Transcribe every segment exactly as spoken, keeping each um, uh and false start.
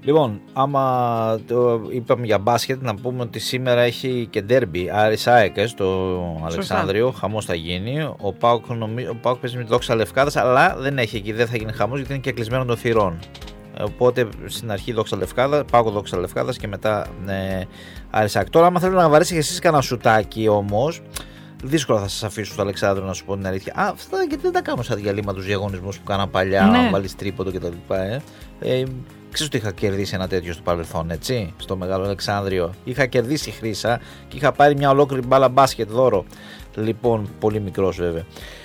Λοιπόν, άμα το είπαμε για μπάσκετ, να πούμε ότι σήμερα έχει και ντέρμπι Άρης ΑΕΚ στο Αλεξάνδριο. Χαμός θα γίνει. Ο ΠΑΟΚ, ο ΠΑΟΚ παίζει με τη Δόξα Λευκάδας, αλλά δεν έχει εκεί, δεν θα γίνει χαμός γιατί είναι και κλεισμένο των θυρών. Οπότε στην αρχή Δόξα Λευκάδα, ΠΑΟΚ Δόξα Λευκάδας και μετά ε, Άρης ΑΕΚ. Τώρα, άμα θέλετε να βαρέσει και εσείς κανένα σουτάκι όμως, δύσκολα θα σας αφήσω στο Αλεξάνδριο να σου πω την αλήθεια. Α, αυτά γιατί δεν τα κάνω σαν διαλύμα τους διαγωνισμούς που κάναν παλιά, ναι. βάλεις τρίποντο κτλ. Ε. Ε, Ξέρεις ότι είχα κερδίσει ένα τέτοιο στο παρελθόν, έτσι, στο Μεγάλο Αλεξάνδριο. Είχα κερδίσει χρύσα και είχα πάρει μια ολόκληρη μπάλα μπάσκετ δώρο. Λοιπόν, πολύ μικρός βέβαια.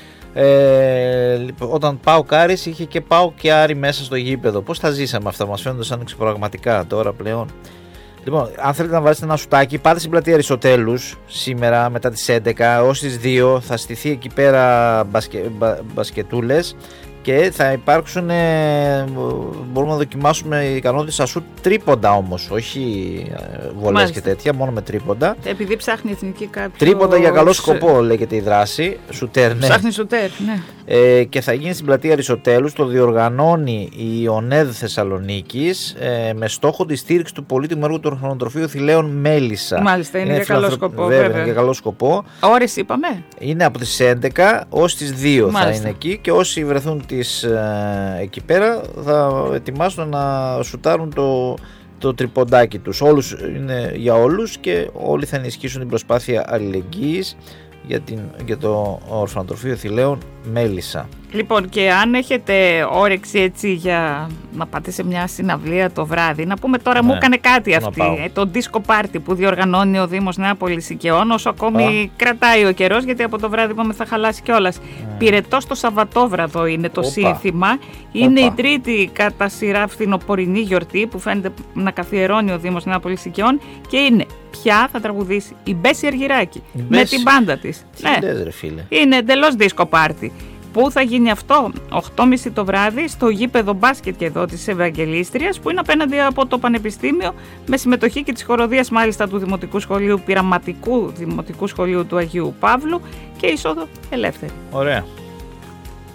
Ε, λοιπόν, όταν πάω Άρης, είχε και πάω και Άρη μέσα στο γήπεδο. Πώς τα ζήσαμε αυτά, μας φαίνονται σαν εξωπραγματικά τώρα πλέον. Λοιπόν, αν θέλετε να βάλετε ένα σουτάκι, πάτε στην πλατεία Αριστοτέλους σήμερα μετά τις έντεκα. Ως τις δύο θα στηθεί εκεί πέρα μπασκε, μπα, μπασκετούλες. Και θα υπάρξουν, ε, μπορούμε να δοκιμάσουμε ικανότητες στα σουτ τρίποντα όμως, όχι βολές και τέτοια, μόνο με τρίποντα. Επειδή ψάχνει η εθνική κάποιο... Τρίποντα για καλό σκοπό λέγεται η δράση, σουτέρ, ναι. Ψάχνει σουτέρ, ναι. Ε, και θα γίνει στην πλατεία Αριστοτέλους, το διοργανώνει η ΟΝΕΔ Θεσσαλονίκης ε, με στόχο τη στήριξη του πολύτιμου έργου του ορφανοτροφείου Θηλαίων Μέλισσα. Μάλιστα, είναι, είναι για καλό σκοπό. Βέβαια, βέβαια. Είναι για καλό σκοπό. Ώρες είπαμε. Είναι από τις έντεκα ως τις δύο. Μάλιστα. Θα είναι εκεί και όσοι βρεθούν τις, ε, εκεί πέρα θα ετοιμάσουν να σουτάρουν το, το τριποντάκι τους. Όλους, είναι για όλους και όλοι θα ενισχύσουν την προσπάθεια αλληλεγγύης για, την, για το ορφανοτροφείο Θηλαίων Μέλισσα. Λοιπόν, και αν έχετε όρεξη έτσι για να πάτε σε μια συναυλία το βράδυ, να πούμε τώρα, ναι, μου έκανε κάτι αυτή, ε, το disco party που διοργανώνει ο Δήμος Νεάπολης Οικειών, όσο ακόμη Α. κρατάει ο καιρός, γιατί από το βράδυ είπαμε θα χαλάσει κιόλας. Mm. Πυρετός το Σαββατόβραδο είναι το Οπα. σύνθημα. Είναι Οπα. η τρίτη κατά σειρά φθινοπορεινή γιορτή που φαίνεται να καθιερώνει ο Δήμος Νεάπολης Οικειών και είναι πια θα τραγουδήσει η Μπέση Αργυράκη με την μπάντα της. Ναι. Λες, ρε, φίλε. Είναι εντελώς disco party. Πού θα γίνει αυτό? οκτώ και μισή το βράδυ στο γήπεδο μπάσκετ και εδώ της Ευαγγελίστριας, που είναι απέναντι από το Πανεπιστήμιο, με συμμετοχή και της χοροδίας μάλιστα του Δημοτικού Σχολείου Πειραματικού Δημοτικού Σχολείου του Αγίου Παύλου και είσοδο ελεύθερη. Ωραία.